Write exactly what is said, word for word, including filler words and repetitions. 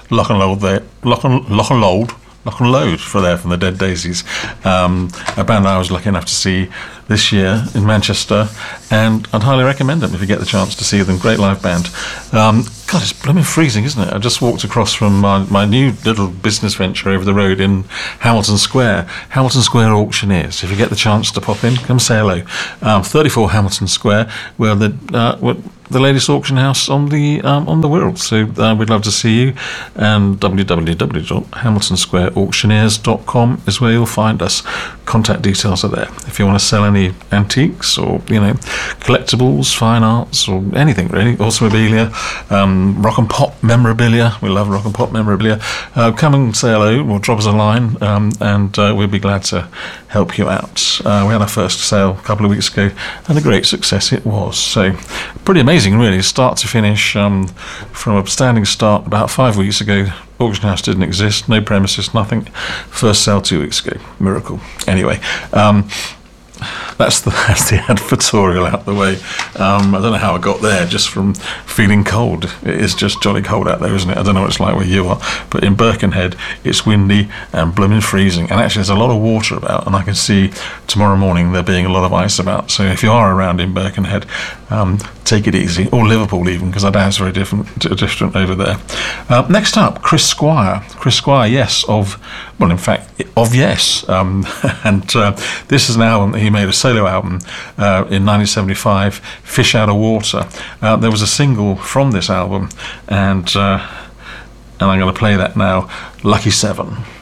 Loch and Load there, Loch and Loch and Load. Loch and Load for there from the Dead Daisies, um, a band I was lucky enough to see this year in Manchester, and I'd highly recommend them if you get the chance to see them. Great live band. Um, God, it's blooming freezing, isn't it? I just walked across from my, my new little business venture over the road in Hamilton Square, Hamilton Square Auctioneers. If you get the chance to pop in, come say hello. Um, thirty-four Hamilton Square, where the uh, where the latest auction house on the um, on the world. So uh, we'd love to see you. And w w w dot hamilton square auctioneers dot com is where you'll find us. Contact details are there. If you want to sell any antiques or, you know, collectibles, fine arts, or anything really, automobilia, um, rock and pop memorabilia. We love rock and pop memorabilia. Uh, come and say hello or drop us a line, um, and uh, we'll be glad to help you out. Uh, we had our first sale a couple of weeks ago, and a great success it was. So pretty amazing, really, start to finish. Um, from a standing start about five weeks ago. Auction house didn't exist, no premises, nothing. First sale two weeks ago. Miracle. Anyway, um, that's the that's the advertorial out the way. Um, I don't know how I got there, just from feeling cold. It is just jolly cold out there, isn't it? I don't know what it's like where you are, but in Birkenhead, it's windy and blooming freezing. And actually, there's a lot of water about, and I can see tomorrow morning there being a lot of ice about. So if you are around in Birkenhead, um, take it easy, or Liverpool even, because I doubt it's very different, different over there. Uh, next up, Chris Squire. Chris Squire, yes, of, well, in fact, of Yes. Um, and uh, this is an album that he made, a solo album, uh, in nineteen seventy-five, Fish Out of Water. Uh, there was a single from this album, and, uh, and I'm going to play that now, Lucky Seven.